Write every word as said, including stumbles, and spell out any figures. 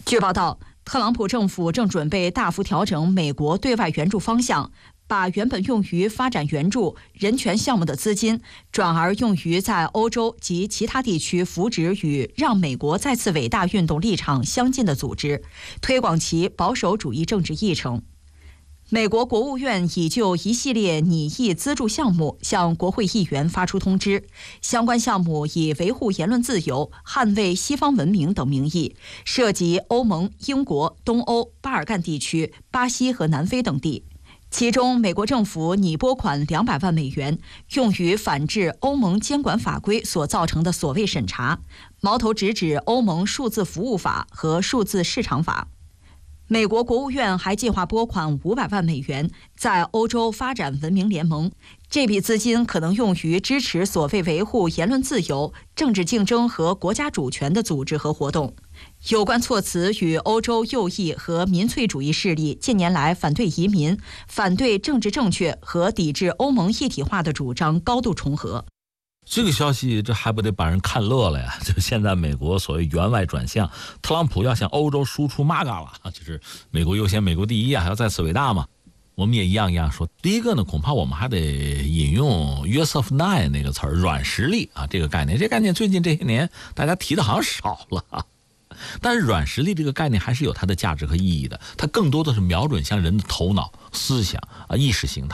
据报道，特朗普政府正准备大幅调整美国对外援助方向，把原本用于发展援助、人权项目的资金，转而用于在欧洲及其他地区扶植与让美国再次伟大运动立场相近的组织，推广其保守主义政治议程。美国国务院已就一系列拟议资助项目向国会议员发出通知，相关项目以维护言论自由、捍卫西方文明等名义，涉及欧盟、英国、东欧、巴尔干地区、巴西和南非等地。其中，美国政府拟拨款两百万美元，用于反制欧盟监管法规所造成的所谓审查，矛头直指欧盟数字服务法和数字市场法。美国国务院还计划拨款五百万美元，在欧洲发展文明联盟。这笔资金可能用于支持所谓维护言论自由、政治竞争和国家主权的组织和活动。有关措辞与欧洲右翼和民粹主义势力近年来反对移民、反对政治正确和抵制欧盟一体化的主张高度重合。 这个消息这还不得把人看乐了呀！就现在美国所谓援外转向，特朗普要向欧洲输出 M A G A 了，就是美国优先、美国第一啊，还要再次伟大嘛。我们也一样一样说。第一个呢，恐怕我们还得引用约瑟夫奈那个词儿，软实力啊，这个概念。这个概念最近这些年大家提的好像少了啊。但是软实力这个概念还是有它的价值和意义的，它更多的是瞄准向人的头脑、思想啊、意识形态。